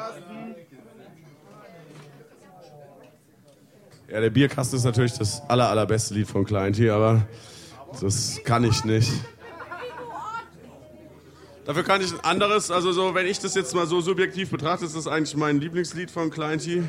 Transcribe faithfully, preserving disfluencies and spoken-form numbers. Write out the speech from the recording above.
Ja, der Bierkasten ist natürlich das aller, allerbeste Lied von Klein-T, aber das kann ich nicht. Dafür kann ich ein anderes, also so, wenn ich das jetzt mal so subjektiv betrachte, ist das eigentlich mein Lieblingslied von Klein-T.